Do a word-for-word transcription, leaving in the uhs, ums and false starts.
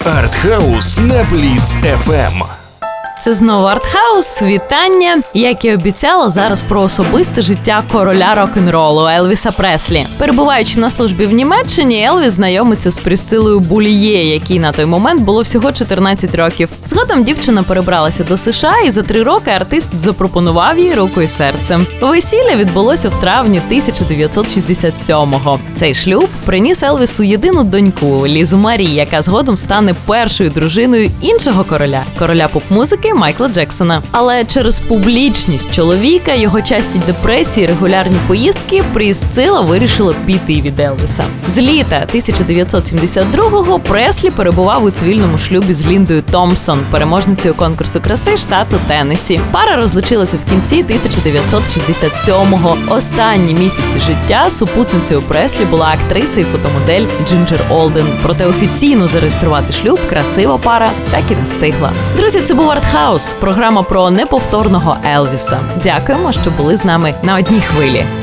Артхаус на Бліц еф ем. Це знову Артхаус. Вітання. Як і обіцяла, зараз про особисте життя короля рок-н-ролу Елвіса Преслі. Перебуваючи на службі в Німеччині, Елвіс знайомиться з Пріссилою Буліє, якій на той момент було всього чотирнадцять років. Згодом дівчина перебралася до США, і за три роки артист запропонував їй руку і серце. Весілля відбулося в травні тисяча дев'ятсот шістдесят сьомого. Цей шлюб приніс Елвісу єдину доньку Лізу Марі, яка згодом стане першою дружиною іншого короля – короля поп-музики Майкла Джексона. Але через публічність чоловіка, його часті депресії, регулярні поїздки, Пріссила вирішила піти від Елвіса. З літа тисяча дев'ятсот сімдесят другого Преслі перебував у цивільному шлюбі з Ліндою Томпсон, переможницею конкурсу краси штату Теннессі. Пара розлучилася в кінці тисяча дев'ятсот шістдесят сьомого. Останні місяці життя супутницею Преслі була актриса і фотомодель Джинджер Олден. Проте офіційно зареєструвати шлюб красива пара так і не встигла. Друзі, це був Артхаус, програма про неповторного Елвіса. Дякуємо, що були з нами на одній хвилі.